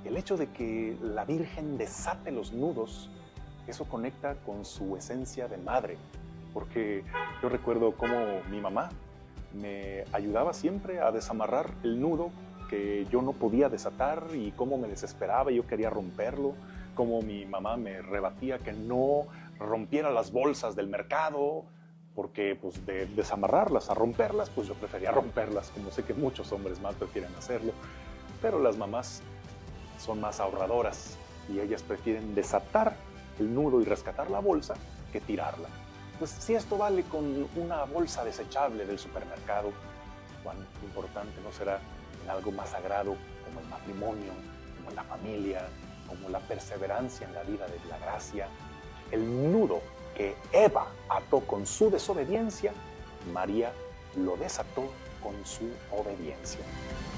el hecho de que la Virgen desate los nudos, eso conecta con su esencia de madre, porque yo recuerdo cómo mi mamá me ayudaba siempre a desamarrar el nudo que yo no podía desatar y cómo me desesperaba y yo quería romperlo, cómo mi mamá me rebatía que no rompiera las bolsas del mercado, porque pues de desamarrarlas a romperlas, pues yo prefería romperlas, como sé que muchos hombres más prefieren hacerlo, pero las mamás son más ahorradoras y ellas prefieren desatar el nudo y rescatar la bolsa que tirarla. Pues si esto vale con una bolsa desechable del supermercado, cuán importante no será en algo más sagrado como el matrimonio, como la familia, como la perseverancia en la vida de la gracia. El nudo que Eva ató con su desobediencia, María lo desató con su obediencia.